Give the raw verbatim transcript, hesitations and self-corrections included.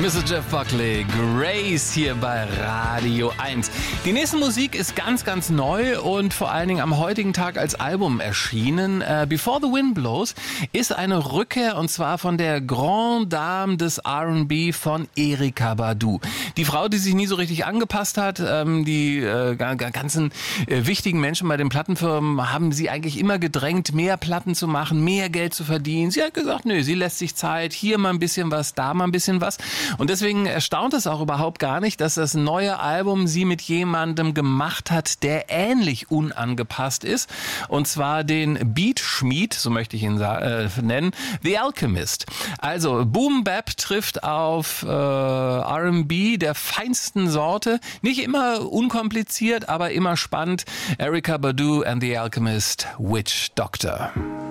Mister Jeff Buckley, Grace hier bei Radio eins. Die nächste Musik ist ganz, ganz neu und vor allen Dingen am heutigen Tag als Album erschienen. Uh, Before the Wind Blows ist eine Rückkehr und zwar von der Grande Dame des R and B von Erykah Badu. Die Frau, die sich nie so richtig angepasst hat, ähm, die äh, ganzen äh, wichtigen Menschen bei den Plattenfirmen haben sie eigentlich immer gedrängt, mehr Platten zu machen, mehr Geld zu verdienen. Sie hat gesagt, nö, sie lässt sich Zeit, hier mal ein bisschen was, da mal ein bisschen was. Und deswegen erstaunt es auch überhaupt gar nicht, dass das neue Album sie mit jemandem gemacht hat, der ähnlich unangepasst ist. Und zwar den Beatschmied, so möchte ich ihn äh, nennen, The Alchemist. Also Boom Bap trifft auf äh, R and B der feinsten Sorte. Nicht immer unkompliziert, aber immer spannend. Erykah Badu and The Alchemist, Witch Doctor.